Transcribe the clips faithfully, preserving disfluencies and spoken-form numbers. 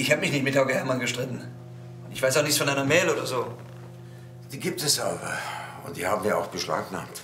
Ich habe mich nicht mit Hauke Herrmann gestritten. Ich weiß auch nichts von einer Mail oder so. Die gibt es aber. Und die haben wir auch beschlagnahmt.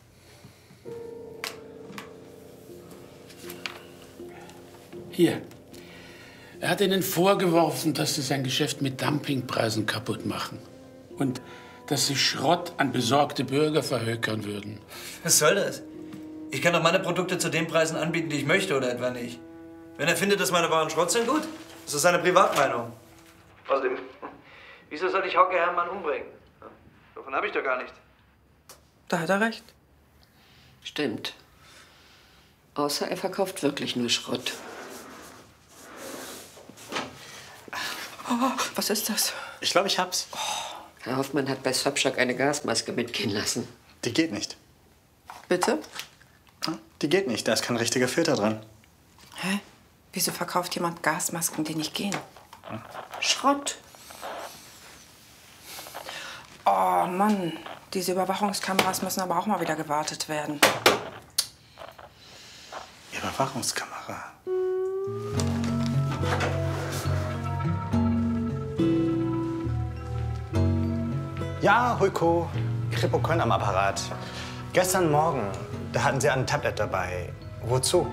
Hier. Er hat Ihnen vorgeworfen, dass Sie sein Geschäft mit Dumpingpreisen kaputt machen. Und dass Sie Schrott an besorgte Bürger verhökern würden. Was soll das? Ich kann doch meine Produkte zu den Preisen anbieten, die ich möchte, oder etwa nicht? Wenn er findet, dass meine Waren Schrott sind, gut. Das ist seine Privatmeinung. Außerdem, wieso soll ich Hauke Herrmann umbringen? Davon habe ich doch gar nicht. Da hat er recht. Stimmt. Außer er verkauft wirklich nur Schrott. Oh, was ist das? Ich glaube, ich hab's. Oh, Herr Hoffmann hat bei Sobczak eine Gasmaske mitgehen lassen. Die geht nicht. Bitte? Die geht nicht, da ist kein richtiger Filter dran. Hä? Wieso verkauft jemand Gasmasken, die nicht gehen? Schrott. Oh Mann, diese Überwachungskameras müssen aber auch mal wieder gewartet werden. Überwachungskamera. Ja, Hulko, Kripo Köln am Apparat. Gestern Morgen, da hatten Sie ein Tablet dabei. Wozu?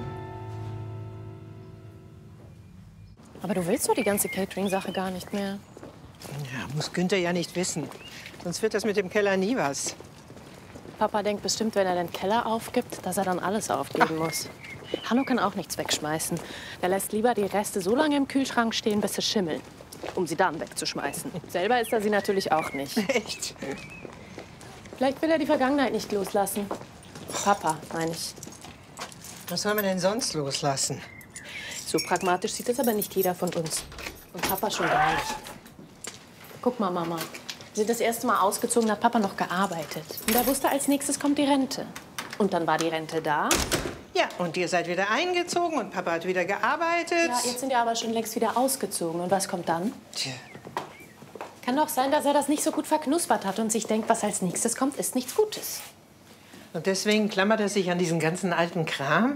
Aber du willst doch die ganze Catering-Sache gar nicht mehr. Ja, muss Günther ja nicht wissen. Sonst wird das mit dem Keller nie was. Papa denkt bestimmt, wenn er den Keller aufgibt, dass er dann alles aufgeben Ach. muss. Hanno kann auch nichts wegschmeißen. Der lässt lieber die Reste so lange im Kühlschrank stehen, bis sie schimmeln, um sie dann wegzuschmeißen. Selber isst er sie natürlich auch nicht. Echt? Vielleicht will er die Vergangenheit nicht loslassen. Papa, meine ich. Was soll man denn sonst loslassen? So pragmatisch sieht das aber nicht jeder von uns. Und Papa schon gar nicht. Guck mal, Mama. Wir sind das erste Mal ausgezogen, hat Papa noch gearbeitet. Und er wusste, als nächstes kommt die Rente. Und dann war die Rente da. Ja, und ihr seid wieder eingezogen und Papa hat wieder gearbeitet. Ja, jetzt sind wir aber schon längst wieder ausgezogen. Und was kommt dann? Tja. Kann doch sein, dass er das nicht so gut verknuspert hat und sich denkt, was als nächstes kommt, ist nichts Gutes. Und deswegen klammert er sich an diesen ganzen alten Kram?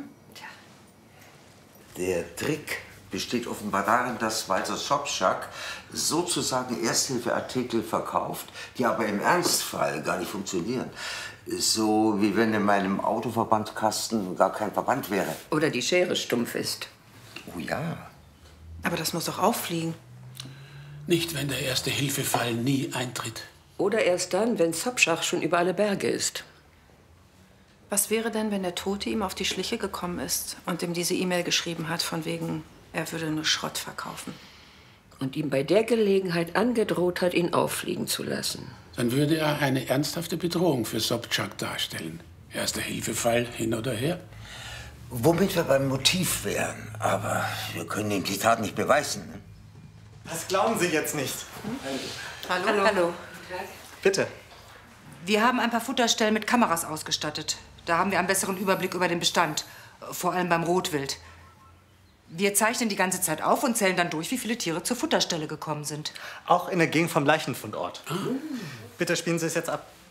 Der Trick besteht offenbar darin, dass Walter Sobczak sozusagen Ersthilfeartikel verkauft, die aber im Ernstfall gar nicht funktionieren. So wie wenn in meinem Autoverbandkasten gar kein Verband wäre. Oder die Schere stumpf ist. Oh ja. Aber das muss doch auffliegen. Nicht, wenn der Erste-Hilfe-Fall nie eintritt. Oder erst dann, wenn Sobczak schon über alle Berge ist. Was wäre denn, wenn der Tote ihm auf die Schliche gekommen ist und ihm diese E-Mail geschrieben hat, von wegen, er würde nur Schrott verkaufen? Und ihm bei der Gelegenheit angedroht hat, ihn auffliegen zu lassen. Dann würde er eine ernsthafte Bedrohung für Sobczak darstellen. Erster-Hilfe-Fall hin oder her. Womit wir beim Motiv wären. Aber wir können ihm die Tat nicht beweisen. Das glauben Sie jetzt nicht. Hallo? Hallo. Hallo. Bitte. Wir haben ein paar Futterstellen mit Kameras ausgestattet. Da haben wir einen besseren Überblick über den Bestand. Vor allem beim Rotwild. Wir zeichnen die ganze Zeit auf und zählen dann durch, wie viele Tiere zur Futterstelle gekommen sind. Auch in der Gegend vom Leichenfundort. Ah. Bitte spielen Sie es jetzt ab.